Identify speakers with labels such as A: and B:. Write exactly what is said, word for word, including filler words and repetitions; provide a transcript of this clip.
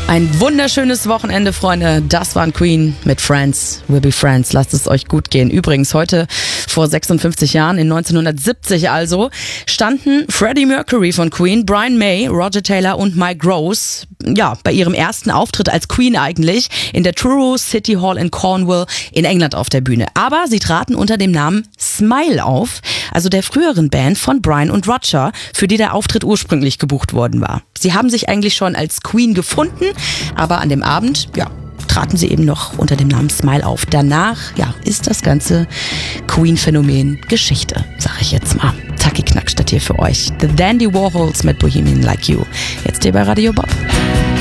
A: Ein wunderschönes Wochenende, Freunde. Das waren Queen mit Friends. We'll be friends. Lasst es euch gut gehen. Übrigens, heute vor sechsundfünfzig Jahren, in neunzehnhundertsiebzig also, standen Freddie Mercury von Queen, Brian May, Roger Taylor und Mike Rose, ja, bei ihrem ersten Auftritt als Queen eigentlich, in der Truro City Hall in Cornwall in England auf der Bühne. Aber sie traten unter dem Namen Smile auf, also der früheren Band von Brian und Roger, für die der Auftritt ursprünglich gebucht worden war. Sie haben sich eigentlich schon als Queen gefunden, aber an dem Abend, ja, traten sie eben noch unter dem Namen Smile auf. Danach, ja, ist das ganze Queen-Phänomen Geschichte, sag ich jetzt mal. Taki Knackstadt hier für euch. The Dandy Warhols mit Bohemian Like You. Jetzt hier bei Radio Bob.